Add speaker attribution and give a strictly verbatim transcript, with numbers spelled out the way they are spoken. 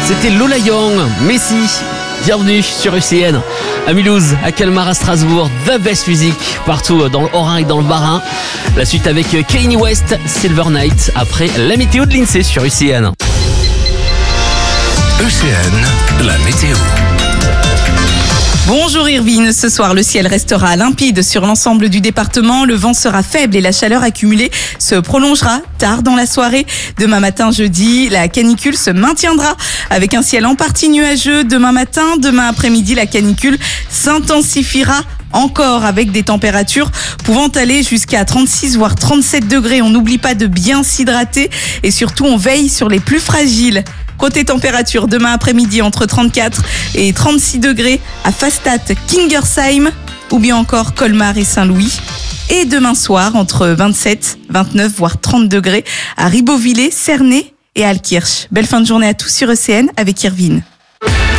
Speaker 1: C'était Lola Young, Messi. Bienvenue sur U C N. À Mulhouse, à Colmar, à Strasbourg, the best music partout dans le Haut-Rhin et dans le Bas-Rhin. La suite avec Kanye West, Silver Night, après la météo de l'Insee sur U C N.
Speaker 2: U C N, la météo.
Speaker 3: Bonjour Irvine, ce soir le ciel restera limpide sur l'ensemble du département, le vent sera faible et la chaleur accumulée se prolongera tard dans la soirée. Demain matin jeudi, la canicule se maintiendra avec un ciel en partie nuageux demain matin. Demain après-midi, la canicule s'intensifiera encore avec des températures pouvant aller jusqu'à trente-six voire trente-sept degrés. On n'oublie pas de bien s'hydrater et surtout on veille sur les plus fragiles. Côté température, demain après-midi entre trente-quatre et trente-six degrés à Fastad, Kingersheim ou bien encore Colmar et Saint-Louis. Et demain soir entre vingt-sept, vingt-neuf voire trente degrés à Ribeauvillé, Cernay et Altkirch. Belle fin de journée à tous sur E C N avec Irvine.